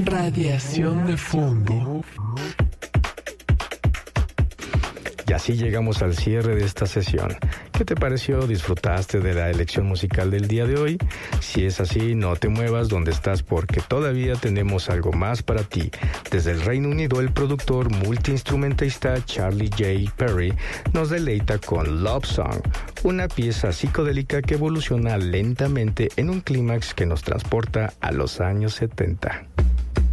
Radiación de fondo. Y así llegamos al cierre de esta sesión. ¿Qué te pareció? ¿Disfrutaste de la elección musical del día de hoy? Si es así, no te muevas donde estás porque todavía tenemos algo más para ti. Desde el Reino Unido, el productor multiinstrumentista Charlie J. Perry nos deleita con Love Song, una pieza psicodélica que evoluciona lentamente en un clímax que nos transporta a los años 70.